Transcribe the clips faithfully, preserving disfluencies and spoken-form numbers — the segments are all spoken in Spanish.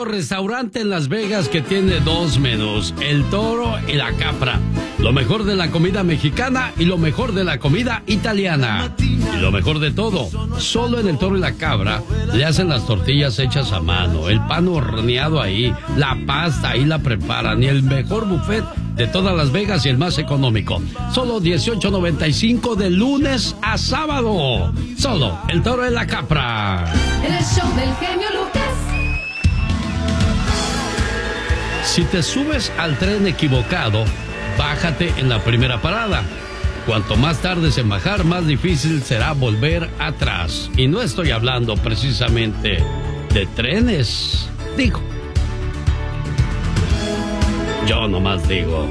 único restaurante en Las Vegas que tiene dos menús, el Toro y la Capra. Lo mejor de la comida mexicana y lo mejor de la comida italiana. Y lo mejor de todo, solo en el Toro y la Cabra le hacen las tortillas hechas a mano, el pan horneado ahí, la pasta ahí la preparan y el mejor buffet de todas Las Vegas y el más económico. Solo dieciocho noventa y cinco de lunes a sábado. Solo el Toro y la Capra. En el show del genio Lucas. Si te subes al tren equivocado, bájate en la primera parada. Cuanto más tardes en bajar, más difícil será volver atrás. Y no estoy hablando precisamente de trenes, digo. Yo nomás digo.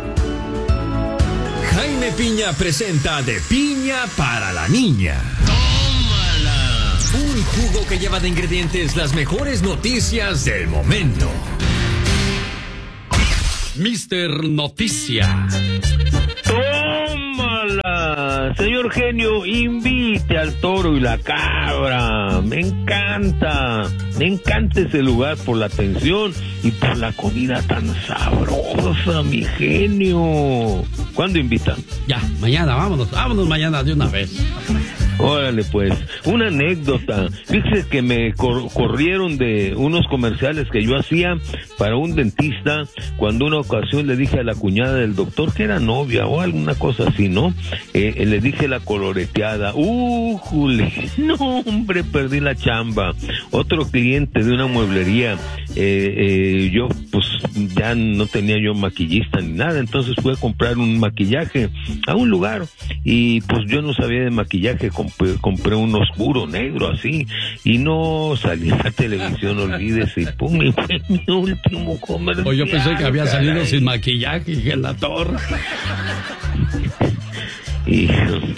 Jaime Piña presenta De Piña para la Niña. ¡Tómala! Un jugo que lleva de ingredientes las mejores noticias del momento. mister Noticia. ¡Tómala! Señor genio, invite al Toro y la Cabra. Me encanta. Me encanta ese lugar por la atención y por la comida tan sabrosa, mi genio. ¿Cuándo invitan? Ya, mañana, vámonos, vámonos mañana de una vez. Órale, pues, una anécdota. Fíjese que me cor- corrieron de unos comerciales que yo hacía para un dentista, cuando una ocasión le dije a la cuñada del doctor que era novia o alguna cosa así, ¿no? Eh, eh, le dije la coloreteada. ¡Uh, jule! No, hombre, perdí la chamba. Otro cliente de una mueblería, eh, eh, yo, pues, ya no tenía yo maquillista ni nada, entonces fui a comprar un maquillaje a un lugar y, pues, yo no sabía de maquillaje, compré, compré un oscuro negro así y no salí a la televisión, olvídese, y pum, y fue mi último comercial. O yo pensé que había salido caray. sin maquillaje y en la torre. Hijo,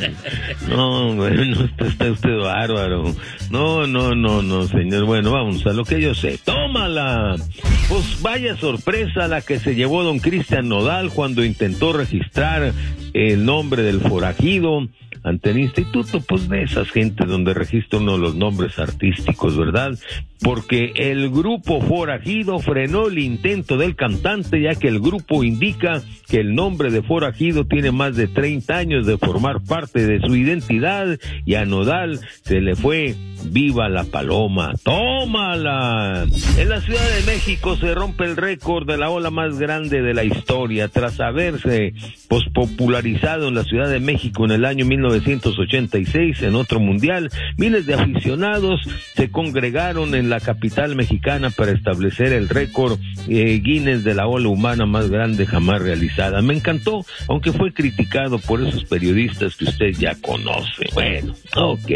no, bueno, está, está usted bárbaro. No, no, no, no, señor. Bueno, vamos a lo que yo sé. ¡Tómala! Pues vaya sorpresa la que se llevó don Cristian Nodal cuando intentó registrar el nombre del forajido ante el instituto, pues de esas gentes donde registra uno los nombres artísticos, ¿verdad? Porque el grupo Forajido frenó el intento del cantante, ya que el grupo indica que el nombre de Forajido tiene más de treinta años de formar parte de su identidad, y a Nodal se le fue viva la paloma. ¡Tómala! En la Ciudad de México se rompe el récord de la ola más grande de la historia, tras haberse pues, popularizado en la Ciudad de México en el año mil novecientos ochenta y seis en otro mundial. Miles de aficionados se congregaron en la capital mexicana para establecer el récord eh, Guinness de la ola humana más grande jamás realizada. Me encantó, aunque fue criticado por esos periodistas que usted ya conoce. Bueno, ok.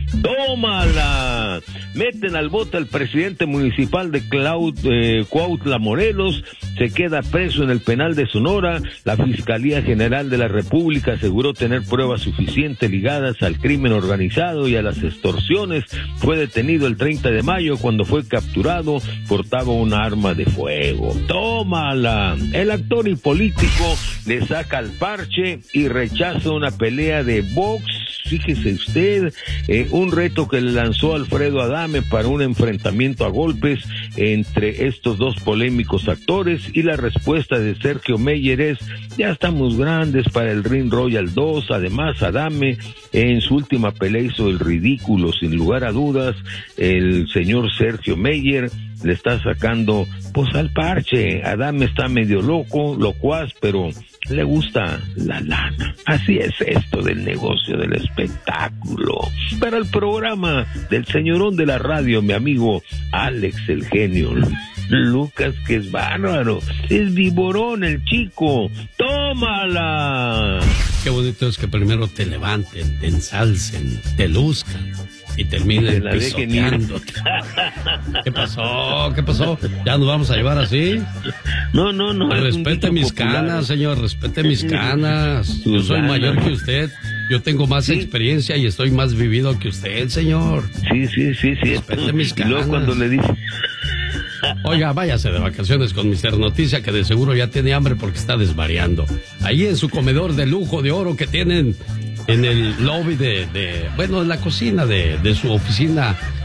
¡Tómala! Meten al bote al presidente municipal de Claud, eh, Cuautla, Morelos. Se queda preso en el penal de Sonora. La Fiscalía General de la República aseguró tener pruebas suficientes ligadas al crimen organizado y a las extorsiones. Fue detenido el treinta de mayo cuando fue capturado. Portaba una arma de fuego. ¡Tómala! El actor y político le saca el parche y rechaza una pelea de box. Fíjese usted, eh, un reto que le lanzó Alfredo Adame para un enfrentamiento a golpes entre estos dos polémicos actores, y la respuesta de Sergio Meyer es: ya estamos grandes para el Ring Royal dos. Además, Adame en su última pelea hizo el ridículo, sin lugar a dudas. El señor Sergio Meyer le está sacando pues al parche. Adame está medio loco, locuaz, pero le gusta la lana. Así es esto del negocio del espectáculo. Para el programa del señorón de la radio, mi amigo Alex el genio Lucas, que es bárbaro, es viborón el chico. ¡Tómala! Qué bonito es que primero te levanten, te ensalcen, te luzcan y terminen pisoteándote. ¿Qué pasó? ¿Qué pasó? ¿Ya nos vamos a llevar así? No, no, no. Respete mis popular. canas, señor, respete mis canas. Yo soy mayor que usted. Yo tengo más sí. experiencia y estoy más vivido que usted, señor. Sí, sí, sí, sí. Respete mis canas. Y luego cuando le dice... Oiga, váyase de vacaciones con mister Noticia, que de seguro ya tiene hambre porque está desvariando. Ahí en su comedor de lujo de oro que tienen en el lobby de, de bueno, en la cocina de, de su oficina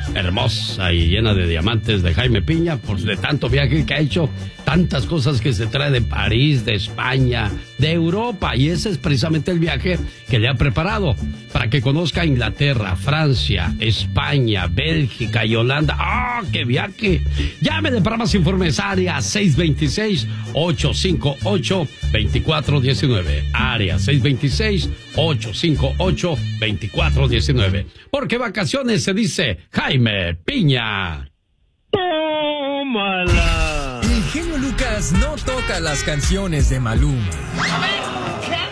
hermosa y llena de diamantes de Jaime Piña, por de tanto viaje que ha hecho, tantas cosas que se trae de París, de España, de Europa, y ese es precisamente el viaje que le ha preparado para que conozca Inglaterra, Francia, España, Bélgica y Holanda. ¡Ah, oh, qué viaje! Llámele para más informes, área seis dos seis, ocho cinco ocho, dos cuatro uno nueve, área seis dos seis, ocho cinco ocho, dos cuatro uno nueve, porque vacaciones se dice Jaime Piña. ¡Tómala! El genio Lucas no toca las canciones de Maluma. A ver, ¿qué?